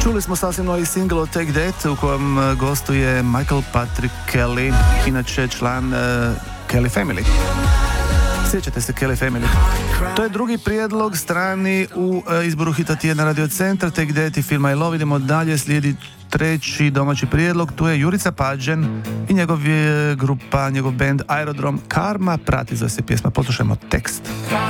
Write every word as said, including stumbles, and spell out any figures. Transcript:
Čuli smo sasvim novi single od Take That u kojem gostuje Michael Patrick Kelly, inače član uh, Kelly Family. Sjećate se Kelly Family? To je drugi prijedlog strani u uh, izboru hita tjedna Radio Centar, Take That i film I Love. Idemo dalje, slijedi treći domaći prijedlog, tu je Jurica Pađen i njegov je grupa, njegov band Aerodrom Karma, prati za se pjesma, poslušajmo tekst.